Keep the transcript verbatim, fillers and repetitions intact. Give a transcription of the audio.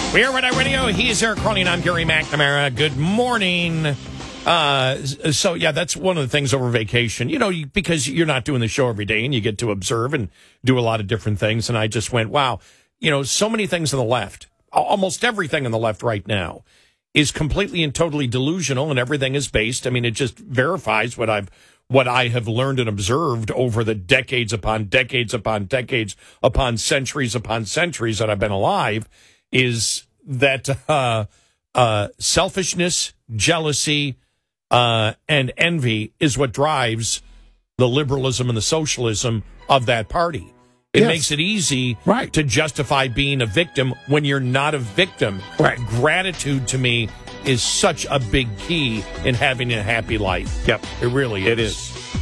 We are Red Eye Radio. He is Eric Crowley, and I'm Gary McNamara. Good morning. Uh, so, yeah, that's one of the things over vacation, you know, you, because you're not doing the show every day and you get to observe and do a lot of different things. And I just went, wow, you know, so many things on the left, almost everything on the left right now is completely and totally delusional, and everything is based. I mean, it just verifies what I've what I have learned and observed over the decades upon decades upon decades upon centuries upon centuries that I've been alive, is that uh, uh, selfishness, jealousy, uh, and envy is what drives the liberalism and the socialism of that party. It Yes. makes it easy Right. to justify being a victim when you're not a victim. Right. Gratitude, to me, is such a big key in having a happy life. Yep. It really is. It is.